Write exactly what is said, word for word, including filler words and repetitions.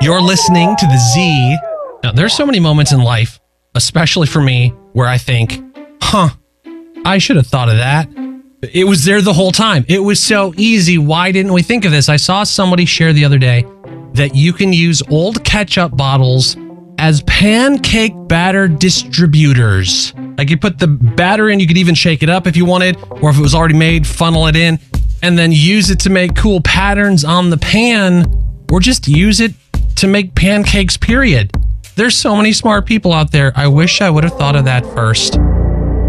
You're listening to the Z. Now, there's so many moments in life, especially for me, where I think, huh, I should have thought of that. It was there the whole time. It was so easy. Why didn't we think of this? I saw somebody share the other day that you can use old ketchup bottles as pancake batter distributors. Like you put the batter in, you could even shake it up if you wanted, or if it was already made, funnel it in, and then use it to make cool patterns on the pan, or just use it to make pancakes, period. There's so many smart people out there. I wish I would have thought of that first.